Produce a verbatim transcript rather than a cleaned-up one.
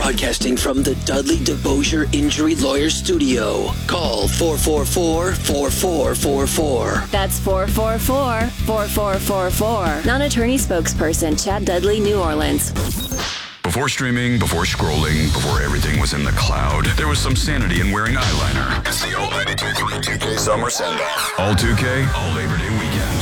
Broadcasting from the Dudley DeBosier Injury Lawyer Studio. Call four four four, four four four four. That's four four four, four four four four. Non-attorney spokesperson, Chad Dudley, New Orleans. Before streaming, before scrolling, before everything was in the cloud, there was some sanity in wearing eyeliner. It's the all ninety-two point three two K Summer Send-Off. All two K, all Labor Day weekend.